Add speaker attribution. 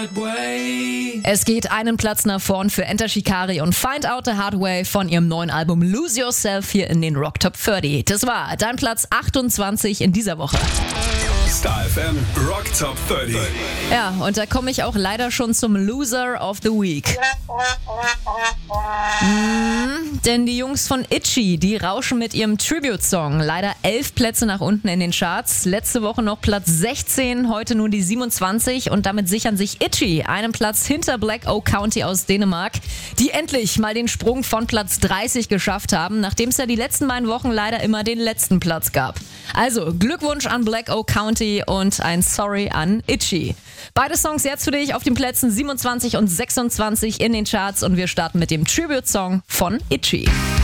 Speaker 1: Es geht einen Platz nach vorn für Enter Shikari und Find Out the Hard Way von ihrem neuen Album Lose Yourself hier in den Rock Top 30. Das war dein Platz 28 in dieser Woche.
Speaker 2: Star FM Rock Top 30.
Speaker 1: Ja, und da komme ich auch leider schon zum Loser of the Week. Denn die Jungs von Itchy, die rauschen mit ihrem Tribute-Song. Leider 11 Plätze nach unten in den Charts. Letzte Woche noch Platz 16, heute nur die 27. Und damit sichern sich Itchy einen Platz hinter Black Oak County aus Dänemark, die endlich mal den Sprung von Platz 30 geschafft haben, nachdem es ja die letzten beiden Wochen leider immer den letzten Platz gab. Also Glückwunsch an Black Oak County und ein Sorry an Itchy. Beide Songs jetzt für dich auf den Plätzen 27 und 26 in den Charts und wir starten mit dem Tribute-Song von Itchy.